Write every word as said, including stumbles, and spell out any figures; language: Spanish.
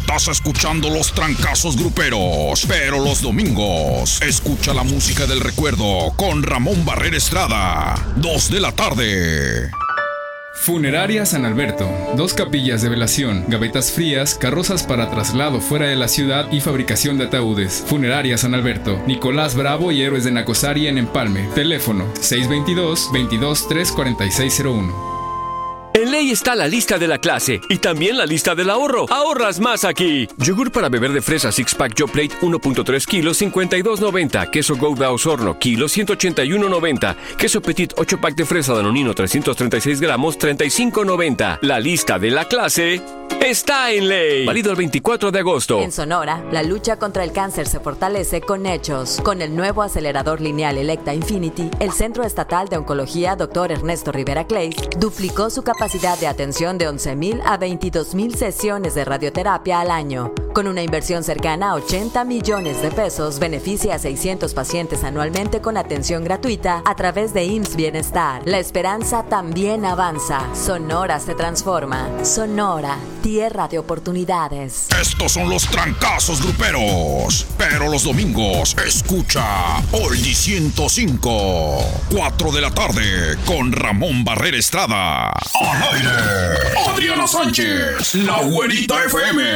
Estás escuchando los trancazos gruperos, pero los domingos escucha la música del recuerdo con Ramón Barrera Estrada. Dos de la tarde. Funeraria San Alberto. Dos capillas de velación, gavetas frías, carrozas para traslado fuera de la ciudad y fabricación de ataúdes. Funeraria San Alberto. Nicolás Bravo y Héroes de Nacosari en Empalme. Teléfono seis dos dos, veintidós, tres cuarenta y seis cero uno. En Ley está la lista de la clase y también la lista del ahorro. ¡Ahorras más aquí! Yogur para beber de fresa six pack Joe Plate uno punto tres kilos, cincuenta y dos noventa. Queso Gouda Osorno, kilo, ciento ochenta y uno noventa. Queso Petit ocho pack de fresa Danonino, trescientos treinta y seis gramos, treinta y cinco noventa. La lista de la clase está en Ley. Válido el veinticuatro de agosto. En Sonora, la lucha contra el cáncer se fortalece con hechos. Con el nuevo acelerador lineal Electa Infinity, el Centro Estatal de Oncología doctor Ernesto Rivera Clays duplicó su capacidad de atención de once mil a veintidós mil sesiones de radioterapia al año. Con una inversión cercana a ochenta millones de pesos, beneficia a seiscientos pacientes anualmente con atención gratuita a través de I M S S Bienestar. La esperanza también avanza. Sonora se transforma. Sonora, tierra de oportunidades. Estos son los trancazos gruperos, pero los domingos escucha Oldie ciento cinco. Cuatro de la tarde con Ramón Barrera Estrada. Al aire, Adriana Sánchez, La Güerita F M.